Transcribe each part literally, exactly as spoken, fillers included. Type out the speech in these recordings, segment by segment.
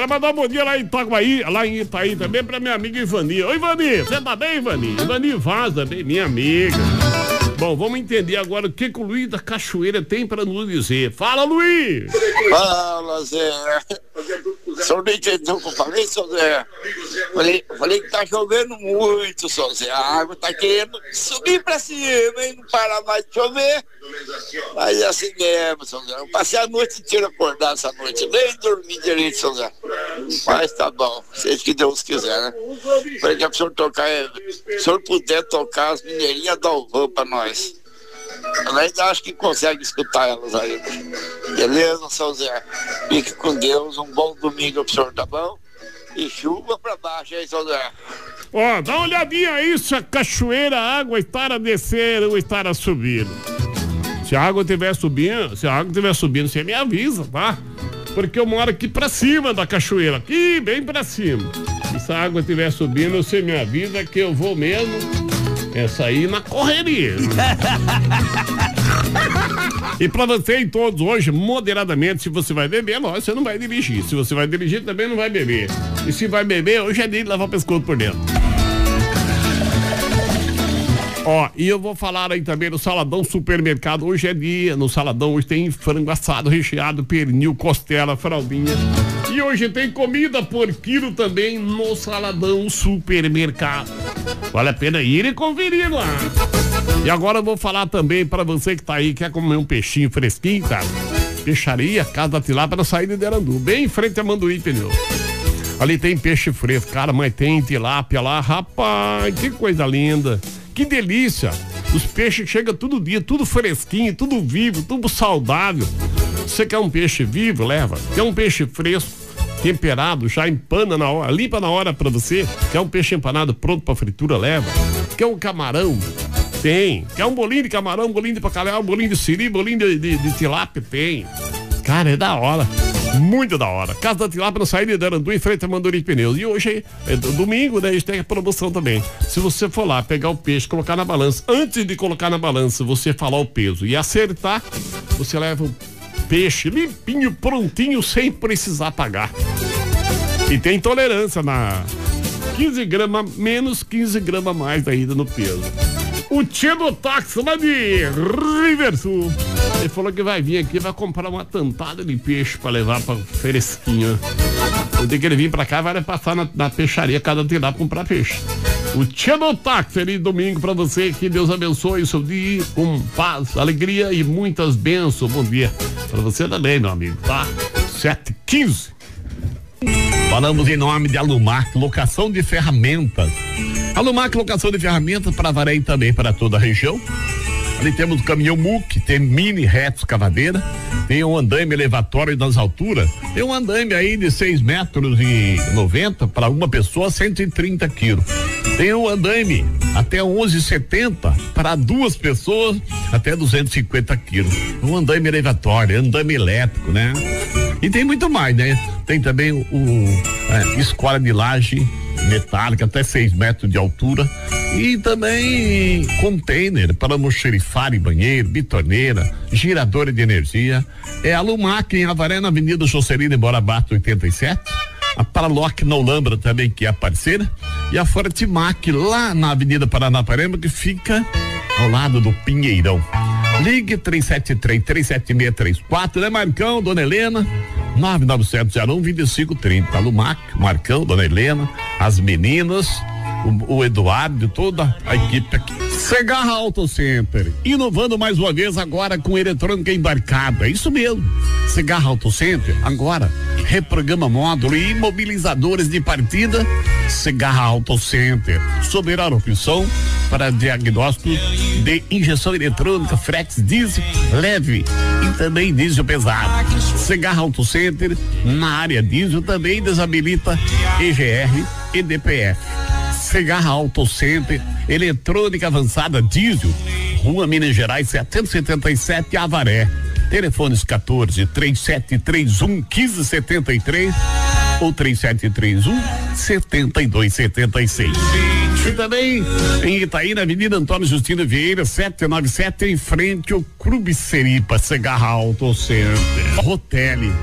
Quero mandar um bom dia lá em Itaguaí, lá em Itaí também pra minha amiga Ivani. Oi, Ivani, você tá bem, Ivani? Ivani Vaz também, minha amiga. Bom, vamos entender agora o que, que o Luiz da Cachoeira tem pra nos dizer. Fala, Luiz! Fala, Zé. O senhor não entendeu o que eu falei, seu Zé? Falei, falei que tá chovendo muito, seu Zé. A água tá querendo subir pra cima, hein? Não para mais de chover. Mas é assim mesmo, seu Zé. Eu passei a noite inteira acordado essa noite. Nem dormi direito, seu Zé. Mas tá bom. Seja que Deus quiser, né? Falei que o senhor tocar, se o senhor puder tocar as mineirinhas da Alvan pra nós. Eu ainda acho que consegue escutar elas aí. Beleza, seu Zé? Fique com Deus, um bom domingo pro senhor, tá bom? E chuva pra baixo aí, seu Zé. Ó, dá uma olhadinha aí se a cachoeira, a água está a descer ou está a subir. Se a água estiver subindo, se a água estiver subindo, você me avisa, tá? Porque eu moro aqui pra cima da cachoeira, aqui bem pra cima. E se a água estiver subindo, você me avisa que eu vou mesmo. É sair na correria. E pra você e todos hoje, moderadamente, se você vai beber, lógico, você não vai dirigir. Se você vai dirigir, também não vai beber. E se vai beber, hoje é dia de lavar o pescoço por dentro. Ó, e eu vou falar aí também no Saladão Supermercado. Hoje é dia, no Saladão, hoje tem frango assado, recheado, pernil, costela, fraldinha. E hoje tem comida por quilo também no Saladão Supermercado. Vale a pena ir e conferir lá. E agora eu vou falar também pra você que tá aí, quer comer um peixinho fresquinho, cara. Peixaria, Casa da Tilápia, na saída de Arandu, bem em frente a Manduí Pneu. Ali tem peixe fresco, cara, mas tem tilápia lá, rapaz, que coisa linda. Que delícia! Os peixes chegam todo dia, tudo fresquinho, tudo vivo, tudo saudável. Você quer um peixe vivo? Leva. Quer um peixe fresco, temperado, já empana na hora, limpa na hora pra você? Quer um peixe empanado pronto pra fritura? Leva. Quer um camarão? Tem. Quer um bolinho de camarão, um bolinho de bacalhau, um bolinho de siri, um bolinho de, de, de tilápia? Tem. Cara, é da hora. Muito da hora. Casa da Tilápia na saída de Arandu, em frente a Manduí Pneus. E hoje é domingo, né? A gente tem a promoção também. Se você for lá pegar o peixe, colocar na balança, antes de colocar na balança, você falar o peso e acertar, você leva o peixe limpinho, prontinho, sem precisar pagar. E tem tolerância na quinze gramas menos, quinze gramas mais ainda no peso. O tio do táxi lá de Riversul, ele falou que vai vir aqui, vai comprar uma tantada de peixe pra levar pra fresquinho. Eu tenho que ele vir pra cá, vai passar na, na peixaria, cada dia lá comprar peixe. O tio do táxi, feliz domingo pra você, que Deus abençoe o seu dia com paz, alegria e muitas bênçãos. Bom dia pra você também, meu amigo, tá? sete e quinze. Falamos em nome de Alumark, locação de ferramentas. Alumark, locação de ferramentas para Avaré e também para toda a região. Ali temos o caminhão M U C, tem mini reto escavadeira, tem um andaime elevatório nas alturas, tem um andaime aí de seis metros e noventa para uma pessoa, cento e trinta quilos. Tem um andaime até onze e setenta para duas pessoas, até duzentos e cinquenta quilos. Um andaime elevatório, andaime elétrico, né? E tem muito mais, né? Tem também o, o é, escola de laje metálica até seis metros de altura e também container para almoxerifar banheiro, bitorneira, giradora de energia. É a Lumac em Avaré, na Avenida Jocelina Borabato oitenta e sete. A Paraloc na Olambra também, que é a parceira, e a Fortimac lá na Avenida Paranapanema, que fica ao lado do Pinheirão. Ligue três sete três, três sete seis três quatro, né, Marcão, Dona Helena? nove nove zero zero um, dois cinco três zero. Lumac, Marcão, Dona Helena, as meninas, o, o Eduardo, toda a equipe aqui. Segarra Auto Center, inovando mais uma vez agora com eletrônica embarcada, isso mesmo. Segarra Auto Center, agora, reprograma módulo e imobilizadores de partida. Segarra Auto Center, soberana opção para diagnóstico de injeção eletrônica, frex diesel leve e também diesel pesado. Segarra Auto Center, na área diesel, também desabilita E G R e D P F. Segarra Auto Center, eletrônica avançada diesel, Rua Minas Gerais setecentos e setenta e sete, Avaré. Telefones quatorze, três sete três um, um cinco sete três ou três sete três um, sete dois sete seis. E também em Itaí, na Avenida Antônio Justino Vieira, setecentos e noventa e sete, em frente ao Clube Seripa. Segarra Auto Center. Rotelli,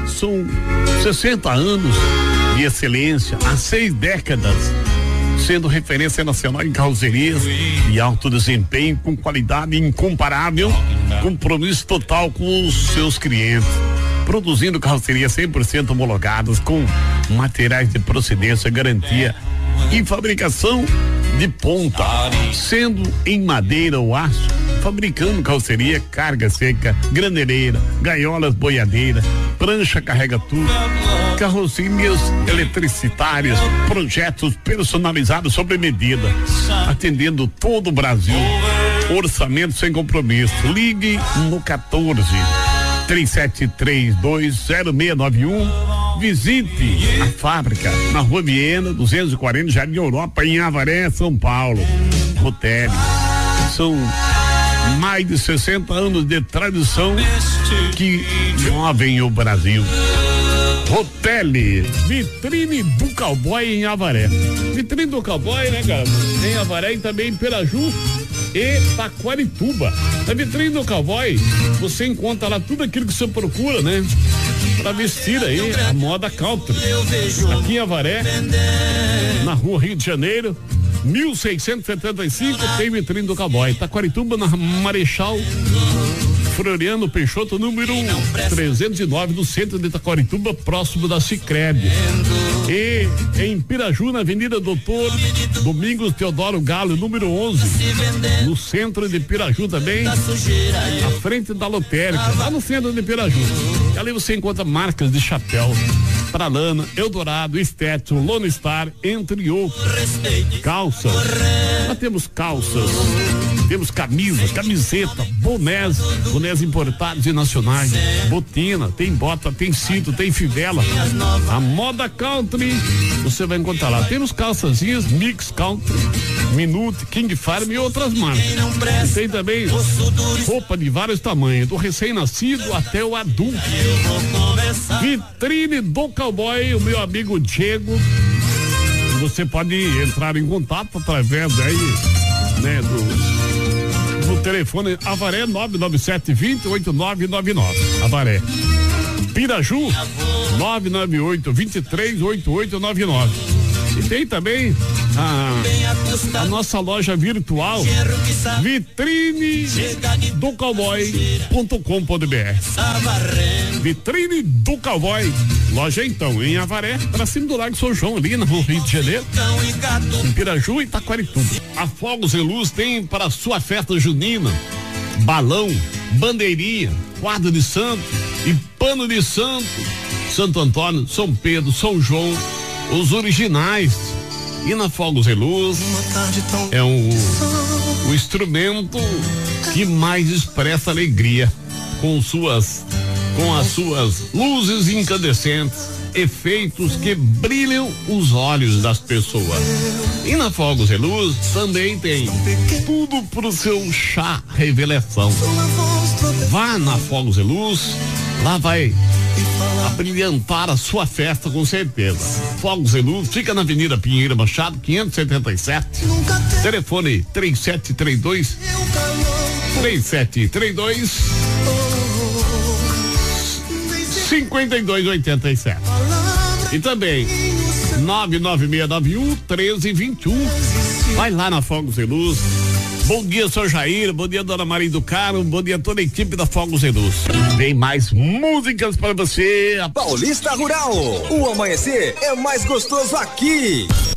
São sessenta anos de excelência, há seis décadas, sendo referência nacional em carrocerias e alto desempenho, com qualidade incomparável, compromisso total com os seus clientes, produzindo carrocerias cem por cento homologadas com materiais de procedência, garantia e fabricação de ponta, sendo em madeira ou aço, fabricando carroceria, carga seca, graneleira, gaiolas, boiadeira, prancha carrega tudo, carrocerias eletricitárias, projetos personalizados sob medida, atendendo todo o Brasil, orçamento sem compromisso. Ligue no quatorze, três sete três dois, zero seis nove um. Visite a fábrica na Rua Viena, duzentos e quarenta, Jardim Europa, em Avaré, São Paulo. Rotelli. São mais de sessenta anos de tradição que movem o Brasil. Rotelli, vitrine do cowboy em Avaré. Vitrine do cowboy, né, cara? Em Avaré e também em Piraju e Taquarituba. Na vitrine do cowboy, você encontra lá tudo aquilo que você procura, né? Pra vestir aí a moda country. Aqui em Avaré, na Rua Rio de Janeiro, mil seiscentos e setenta e cinco, tem vitrine do cowboy. Taquarituba, na Marechal Floriano Peixoto, número trezentos e nove, do centro de Taquarituba, próximo da Sicredi. E em Piraju, na Avenida Doutor Domingos Teodoro Galo, número onze, no centro de Piraju também, à frente da lotérica, lá no centro de Piraju. E ali você encontra marcas de chapéu, Pralana, Eldorado, Estético, Lone Star, entre outros. Calças, nós temos calças, temos camisas, camiseta, bonés, bonés importados e nacionais, botina, tem bota, tem cinto, tem fivela. A moda country você vai encontrar lá. Temos calçazinhas, mix country, Minute, King Farm e outras marcas. E tem também roupa de vários tamanhos, do recém-nascido até o adulto. Vitrine do cowboy, o meu amigo Diego. Você pode entrar em contato através aí, né, do, do telefone Avaré nove nove sete dois zero oito nove nove nove. Avaré. Piraju nove nove oito, dois três oito oito nove nove. E tem também a, a nossa loja virtual, vitrine do cowboy ponto com ponto br. Vitrine do Cowboy, loja então em Avaré, pra cima do Lago São João, ali no Rio de Janeiro, em Piraju e Taquarituba. A Fogos e Luz tem para a sua festa junina balão, bandeirinha, quadro de santo e pano de santo. Santo Antônio, São Pedro, São João, os originais. E na Fogos e Luz é um, o instrumento que mais expressa alegria, com suas com as suas luzes incandescentes, efeitos que brilham os olhos das pessoas. E na Fogos e Luz também tem tudo pro seu chá revelação. Vá na Fogos e Luz, lá vai abrilhantar a sua festa com certeza. Fogos e Luz fica na Avenida Pinheiro Machado, quinhentos e setenta e sete. Telefone três sete três dois três sete três dois cinquenta e dois oitenta e sete. E também nove nove seis nove um, treze vinte e um. Vai lá na Fogos e Luz. Bom dia, senhor Jair. Bom dia, dona Maria do Carmo. Bom dia a toda a equipe da Fogos e Luz. Tem mais músicas para você. Paulista Rural. O amanhecer é mais gostoso aqui.